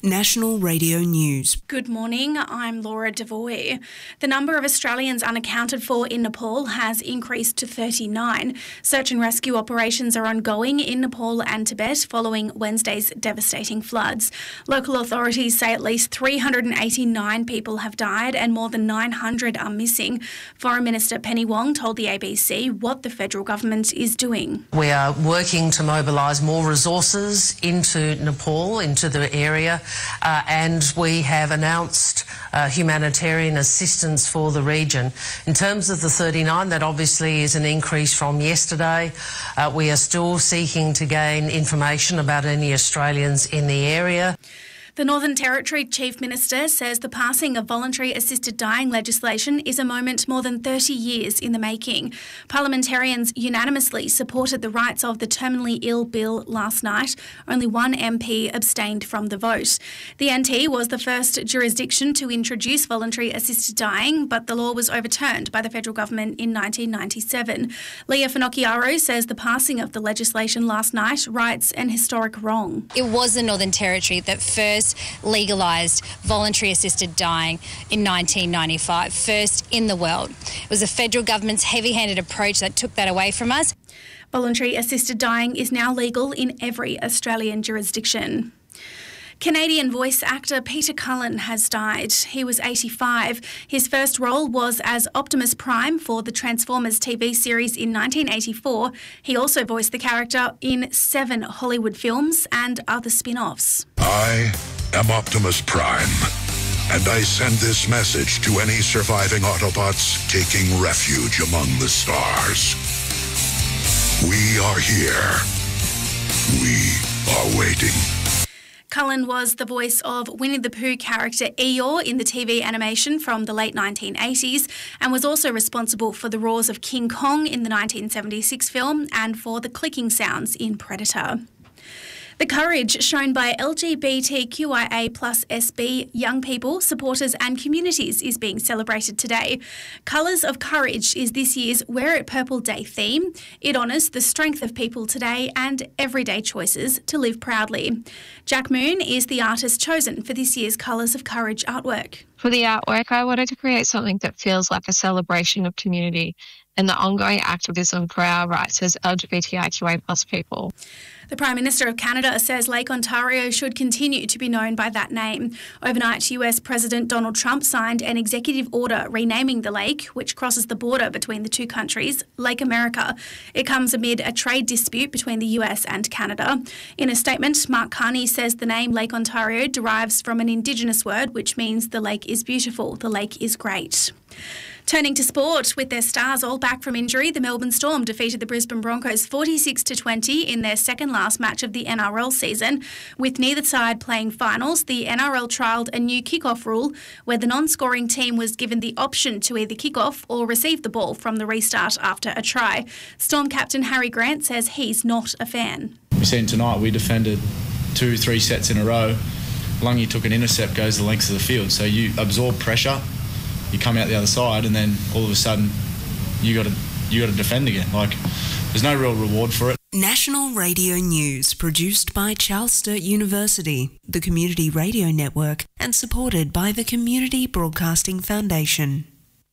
National Radio News. Good morning, I'm Laura Devoy. The number of Australians unaccounted for in Nepal has increased to 39. Search and rescue operations are ongoing in Nepal and Tibet following Wednesday's devastating floods. Local authorities say at least 389 people have died and more than 900 are missing. Foreign Minister Penny Wong told the ABC what the federal government is doing. We are working to mobilise more resources into Nepal, into the area. And we have announced humanitarian assistance for the region. In terms of the 39, that obviously is an increase from yesterday. We are still seeking to gain information about any Australians in the area. The Northern Territory Chief Minister says the passing of voluntary assisted dying legislation is a moment more than 30 years in the making. Parliamentarians unanimously supported the rights of the terminally ill bill last night. Only one MP abstained from the vote. The NT was the first jurisdiction to introduce voluntary assisted dying, but the law was overturned by the federal government in 1997. Leah Finocchiaro says the passing of the legislation last night rights an historic wrong. It was the Northern Territory that first legalised voluntary assisted dying in 1995, first in the world. It was the federal government's heavy-handed approach that took that away from us. Voluntary assisted dying is now legal in every Australian jurisdiction. Canadian voice actor Peter Cullen has died. He was 85. His first role was as Optimus Prime for the Transformers TV series in 1984. He also voiced the character in 7 Hollywood films and other spin-offs. I am Optimus Prime, and I send this message to any surviving Autobots taking refuge among the stars. We are here. We are waiting. Cullen was the voice of Winnie the Pooh character Eeyore in the TV animation from the late 1980s and was also responsible for the roars of King Kong in the 1976 film and for the clicking sounds in Predator. The courage shown by LGBTQIA plus SB young people, supporters and communities is being celebrated today. Colours of Courage is this year's Wear It Purple Day theme. It honours the strength of people today and everyday choices to live proudly. Jack Moon is the artist chosen for this year's Colours of Courage artwork. For the artwork, I wanted to create something that feels like a celebration of community and the ongoing activism for our rights as LGBTIQA plus people. The Prime Minister of Canada says Lake Ontario should continue to be known by that name. Overnight, US President Donald Trump signed an executive order renaming the lake, which crosses the border between the two countries, Lake America. It comes amid a trade dispute between the US and Canada. In a statement, Mark Carney says the name Lake Ontario derives from an Indigenous word which means the lake is beautiful, the lake is great. Turning to sport, with their stars all back from injury, the Melbourne Storm defeated the Brisbane Broncos 46-20 in their second last match of the NRL season. With neither side playing finals, the NRL trialled a new kick-off rule where the non-scoring team was given the option to either kick off or receive the ball from the restart after a try. Storm captain Harry Grant says he's not a fan. We seen tonight we defended 2-3 sets in a row. Lungy took an intercept, goes the length of the field, so you absorb pressure. You come out the other side, and then all of a sudden, you got to defend again. Like, there's no real reward for it. National Radio News, produced by Charles Sturt University, the Community Radio Network, and supported by the Community Broadcasting Foundation.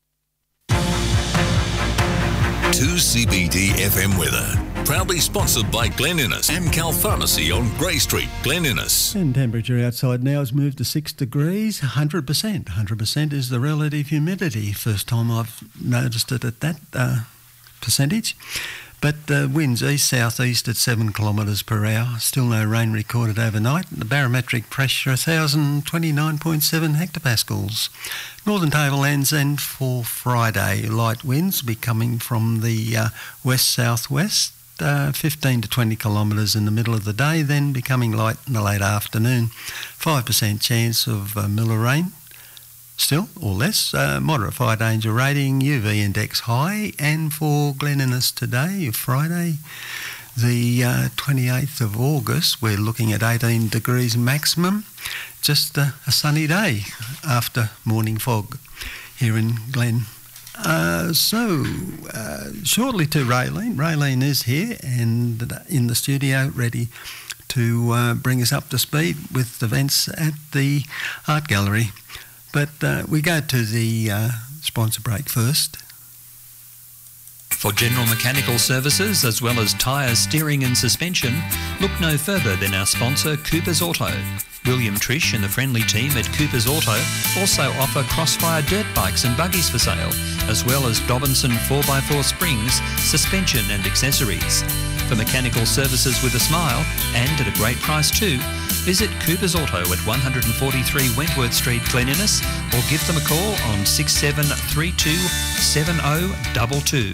2CBD FM weather. Proudly sponsored by Glen Innes and Cal Pharmacy on Grey Street, Glen Innes. And temperature outside now has moved to 6 degrees, 100%. 100% is the relative humidity. First time I've noticed it at that percentage. But winds east-southeast at 7 kilometres per hour. Still no rain recorded overnight. The barometric pressure 1,029.7 hectopascals. Northern tablelands, and for Friday, light winds will be coming from the west-southwest. 15 to 20 kilometres in the middle of the day, then becoming light in the late afternoon. 5% chance of Miller rain, still, or less. Moderate fire danger rating, UV index high. And for Glen Innes today, Friday, the 28th of August, we're looking at 18 degrees maximum. Just a sunny day after morning fog here in Glen. Shortly to Raylene. Raylene is here and in the studio ready to bring us up to speed with events at the Art Gallery. But we go to the sponsor break first. For general mechanical services as well as tyres, steering and suspension, look no further than our sponsor Cooper's Auto. William Trish and the friendly team at Cooper's Auto also offer Crossfire dirt bikes and buggies for sale, as well as Dobinson 4x4 springs, suspension and accessories. For mechanical services with a smile, and at a great price too, visit Cooper's Auto at 143 Wentworth Street, Glen Innes, or give them a call on 6732 7022.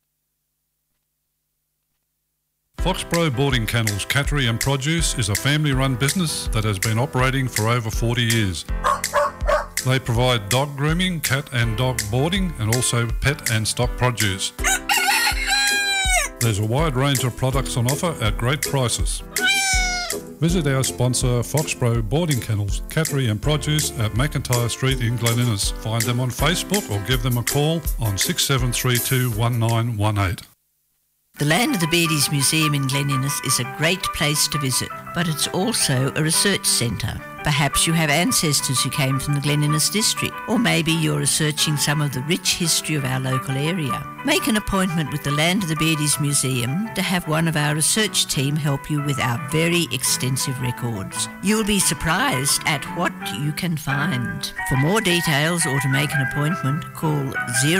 Foxborough Boarding Kennels Cattery and Produce is a family-run business that has been operating for over 40 years. They provide dog grooming, cat and dog boarding, and also pet and stock produce. There's a wide range of products on offer at great prices. Visit our sponsor Foxborough Boarding Kennels Cattery and Produce at McIntyre Street in Glen Innes. Find them on Facebook or give them a call on 6732 1918. The Land of the Beardies Museum in Glen Innes is a great place to visit, but it's also a research centre. Perhaps you have ancestors who came from the Glen Innes district, or maybe you're researching some of the rich history of our local area. Make an appointment with the Land of the Beardies Museum to have one of our research team help you with our very extensive records. You'll be surprised at what you can find. For more details or to make an appointment, call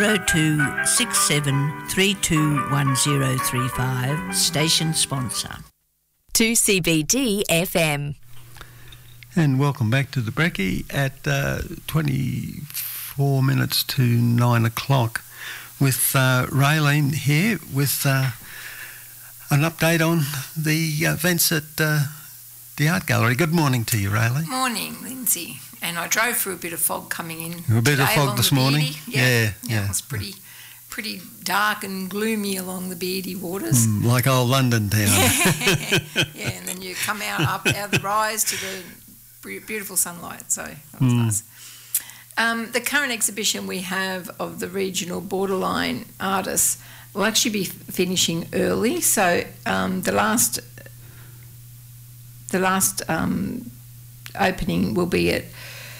0267 321035, station sponsor. 2CBD FM. And welcome back to the Brekkie at 24 minutes to 9 o'clock with Raylene here with an update on the events at the Art Gallery. Good morning to you, Raylene. Morning, Lindsay. And I drove through a bit of fog coming in. A bit of fog this morning? Yeah. It was pretty dark and gloomy along the Beardy waters. Like old London town. Yeah, and then you come out of the rise to the beautiful sunlight, so that was nice. The current exhibition we have of the regional borderline artists will actually be finishing early. So the last opening will be at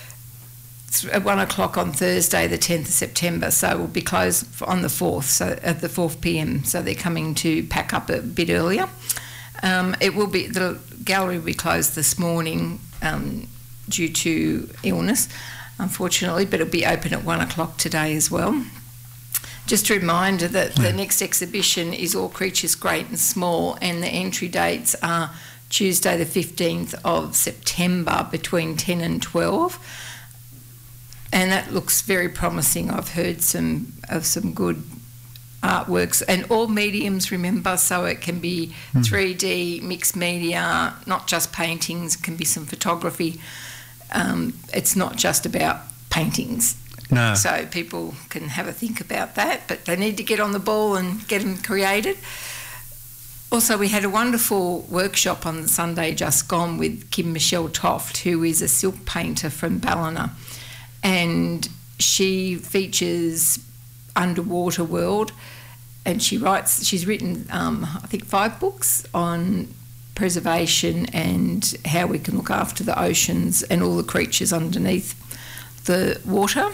1 o'clock on Thursday, the 10th of September. So it will be closed on the 4th, so at the 4 p.m. So they're coming to pack up a bit earlier. The gallery will be closed this morning due to illness, unfortunately, but it'll be open at 1 o'clock today as well. Just a reminder that the next exhibition is All Creatures Great and Small, and the entry dates are Tuesday the 15th of September between 10 and 12. And that looks very promising. I've heard some good artworks, and all mediums, remember, so it can be 3D, mixed media, not just paintings, it can be some photography. It's not just about paintings. No. So people can have a think about that, but they need to get on the ball and get them created. Also, we had a wonderful workshop on Sunday just gone with Kim Michelle Toft, who is a silk painter from Ballina, and she features underwater world, and she's written I think 5 books on preservation and how we can look after the oceans and all the creatures underneath the water.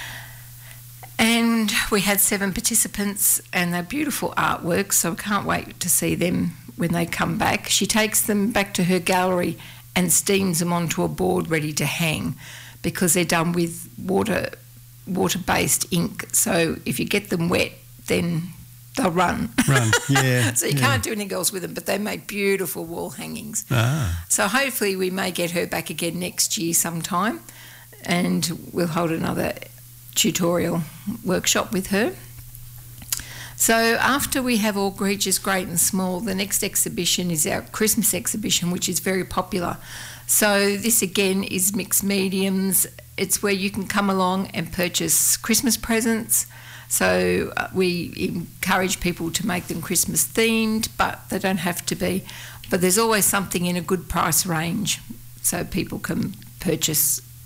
And we had 7 participants, and they're beautiful artworks, so I can't wait to see them when they come back. She takes them back to her gallery and steams them onto a board ready to hang, because they're done with water-based ink. So if you get them wet, then they'll run. Yeah. So you can't do anything else with them, but they make beautiful wall hangings. So hopefully we may get her back again next year sometime, and we'll hold another tutorial workshop with her. So after we have All Creatures Great and Small, the next exhibition is our Christmas exhibition, which is very popular. So this again is mixed mediums. It's where you can come along and purchase Christmas presents. So we encourage people to make them Christmas themed, but they don't have to be. But there's always something in a good price range, so people can purchase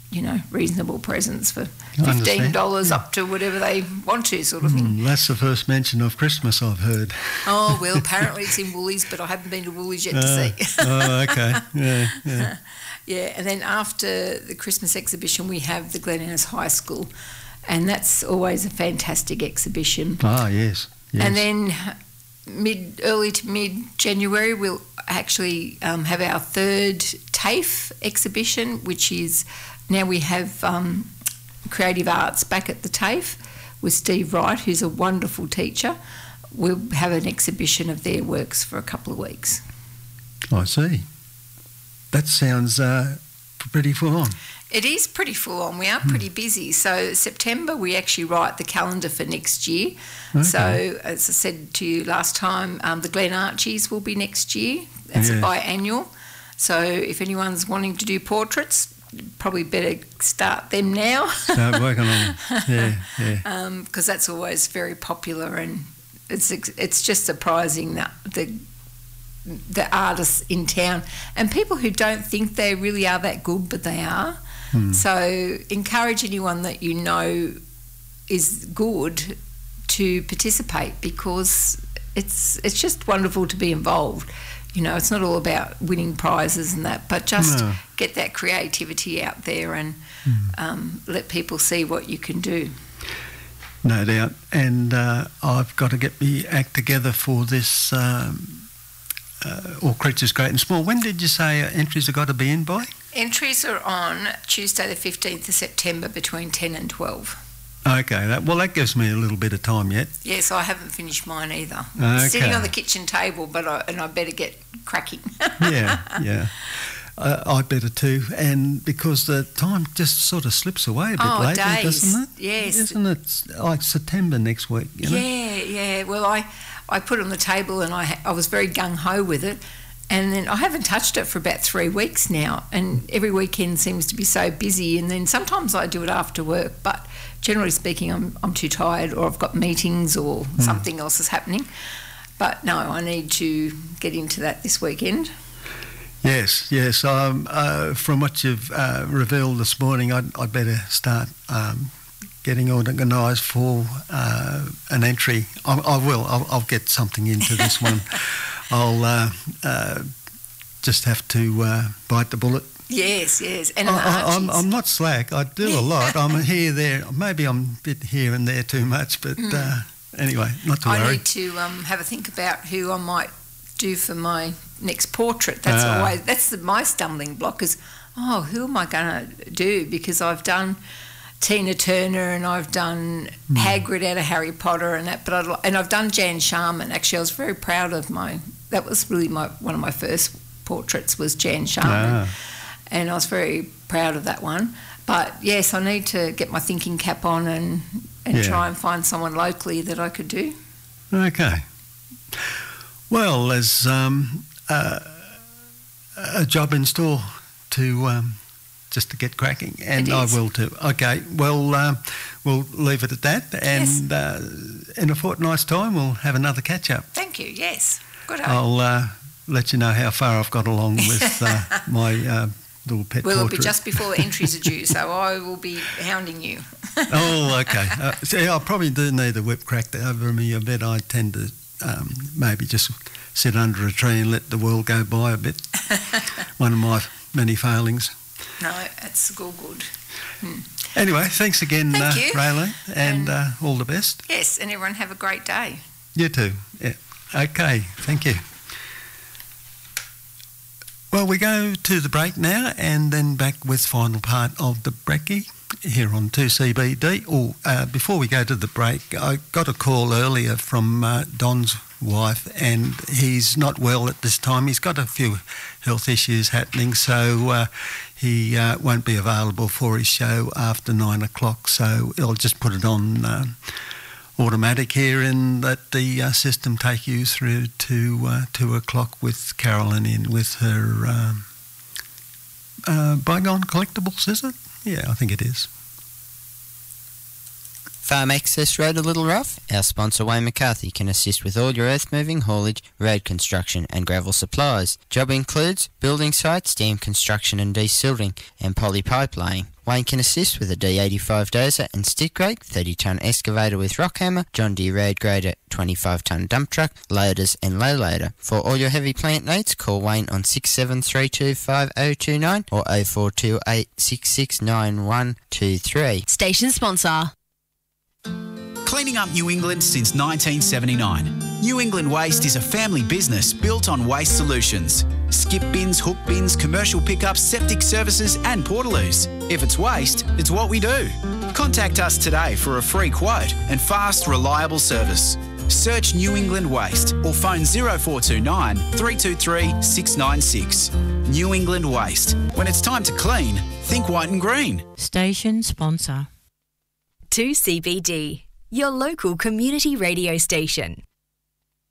reasonable presents for $15 up to whatever they want to, sort of thing. That's the first mention of Christmas I've heard. Oh, well, apparently it's in Woolies, but I haven't been to Woolies yet to see. Oh, okay. Yeah. Yeah, and then after the Christmas exhibition, we have the Glen Innes High School, and that's always a fantastic exhibition. Ah, yes. And then early to mid-January, we'll actually have our third TAFE exhibition, which is now we have creative arts back at the TAFE with Steve Wright, who's a wonderful teacher. We'll have an exhibition of their works for a couple of weeks. I see. That sounds pretty full on. It is pretty full on. We are pretty busy. So September, we actually write the calendar for next year. Okay. So as I said to you last time, the Glen Archies will be next year. That's a biannual. So if anyone's wanting to do portraits, probably better start them now. Start working on them. Yeah. Because that's always very popular, and it's just surprising that the artists in town and people who don't think they really are that good, but they are. So encourage anyone that you know is good to participate, because it's just wonderful to be involved. It's not all about winning prizes and that, but just get that creativity out there and let people see what you can do. No doubt. And I've got to get my act together for this All Creatures Great and Small. When did you say entries have got to be in by? Entries are on Tuesday the 15th of September between 10 and 12. Okay, that gives me a little bit of time yet. Yes, I haven't finished mine either. Okay. Sitting on the kitchen table, but I better get cracking. Yeah. I better too, and because the time just sort of slips away a bit lately, doesn't it? Yes. Isn't it like September next week? Yeah. Well, I put it on the table and I was very gung-ho with it, and then I haven't touched it for about 3 weeks now, and every weekend seems to be so busy, and then sometimes I do it after work, but generally speaking I'm too tired, or I've got meetings or something else is happening. But no, I need to get into that this weekend. Yes. From what you've revealed this morning, I'd better start getting organised for an entry. I will. I'll get something into this one. I'll just have to bite the bullet. Yes. And I'm not slack. I do a lot. I'm here, there. Maybe I'm a bit here and there too much, but anyway, not to worry. I need to have a think about who I might do for my next portrait. That's my stumbling block is, who am I going to do? Because I've done Tina Turner and I've done Hagrid out of Harry Potter and that, and I've done Jan Sharman. Actually, I was very proud of that was really one of my first portraits was Jan Sharman, and I was very proud of that one. But yes, I need to get my thinking cap on and try and find someone locally that I could do. Okay. Well, there's a job in store to just to get cracking, and I will too. Okay, well, we'll leave it at that, and in a fortnight's time we'll have another catch-up. Thank you, yes. Good. I'll let you know how far I've got along with my little pet portrait. It'll be just before the entries are due, so I will be hounding you. Oh, okay. See, I probably do need a whip cracked over me a bit. I tend to maybe just sit under a tree and let the world go by a bit. One of my many failings. No, it's all good. Anyway, thanks again, Raylene, and all the best. Yes, and everyone have a great day. You too. Yeah. Okay, thank you. Well, we go to the break now, and then back with final part of the brekkie here on 2CBD. Before we go to the break, I got a call earlier from Don's wife, and he's not well at this time. He's got a few health issues happening, so he won't be available for his show after 9 o'clock. So I'll just put it on automatic here, and let the system take you through to 2 o'clock with Carolyn in with her Bygone Collectibles, is it? Yeah, I think it is. Farm Access Road a little rough? Our sponsor Wayne McCarthy can assist with all your earth moving, haulage, road construction and gravel supplies. Job includes building sites, dam construction and desilting and poly pipe laying. Wayne can assist with a D85 dozer and stick rake, 30-tonne excavator with rock hammer, John Deere road grader, 25-tonne dump truck, loaders and low loader. For all your heavy plant needs, call Wayne on 67325029 or 0428669123. Station sponsor. Cleaning up New England since 1979. New England Waste is a family business built on waste solutions. Skip bins, hook bins, commercial pickups, septic services and portaloos. If it's waste, it's what we do. Contact us today for a free quote and fast, reliable service. Search New England Waste or phone 0429 323 696. New England Waste. When it's time to clean, think white and green. Station sponsor. 2CBD, your local community radio station.